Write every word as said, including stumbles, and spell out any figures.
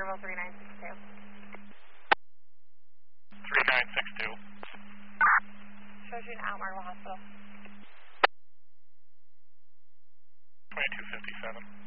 Bravo three nine six two. three nine six two. Shows you in Out Marble Hospital. twenty-two fifty-seven.